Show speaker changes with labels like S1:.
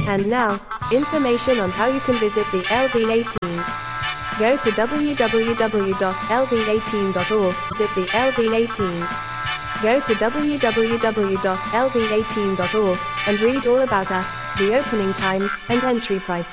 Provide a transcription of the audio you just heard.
S1: And now, information on how you can visit the LV18. Go to www.lv18.org, visit the LV18. Go to www.lv18.org and read all about us, the opening times, and entry prices.